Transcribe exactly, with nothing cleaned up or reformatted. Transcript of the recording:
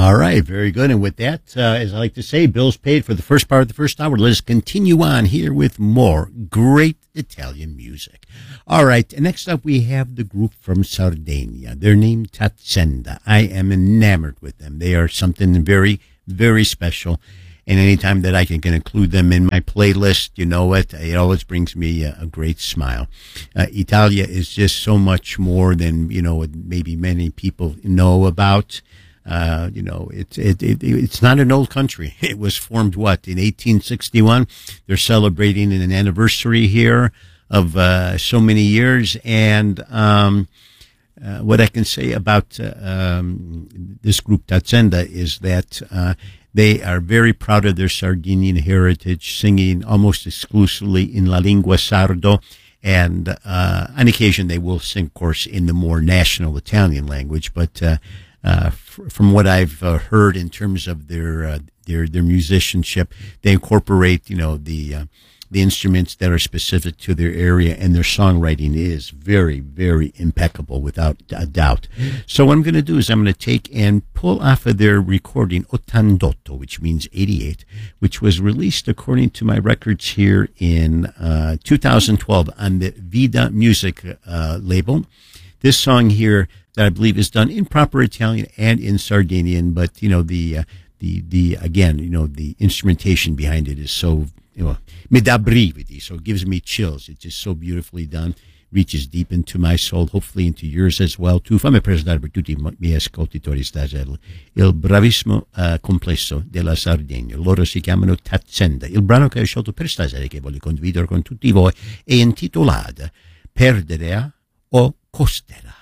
All right, very good. And with that, uh, as I like to say, bills paid for the first part of the first hour. Let us continue on here with more great Italian music. All right, and next up we have the group from Sardinia. They're named Tazzenda. I am enamored with them. They are something very, very special. And anytime that I can, can include them in my playlist, you know what, it always brings me a, a great smile. Uh, Italia is just so much more than, you know, what maybe many people know about. Uh, you know, it's it, it, it's not an old country. It was formed, what, in eighteen sixty-one? They're celebrating an anniversary here of uh, so many years. And um, uh, what I can say about uh, um, this group, Tazzenda, is that uh, they are very proud of their Sardinian heritage, singing almost exclusively in La Lingua Sardo. And uh, on occasion, they will sing, of course, in the more national Italian language. But uh, uh, f- from what I've uh, heard in terms of their uh, their their musicianship, they incorporate, you know, the uh, the instruments that are specific to their area, and their songwriting is very, very impeccable, without a doubt. So what I'm going to do is I'm going to take and pull off of their recording ottantotto, which means eighty-eight, which was released, according to my records here, in uh, two thousand twelve on the Vida Music uh, label. This song here that I believe is done in proper Italian and in Sardinian, but, you know, the, uh, the, the, again, you know, the instrumentation behind it is so, you know, mi dà brividi, so it gives me chills. It's just so beautifully done, reaches deep into my soul, hopefully into yours as well, too. Fammi presentare per tutti i miei ascoltatori stasera il bravissimo uh, complesso della Sardegna. Loro si chiamano Tazzenda. Il brano che ho scelto per stasera, che voglio condividere con tutti voi, è intitolato Perderà o Costerà.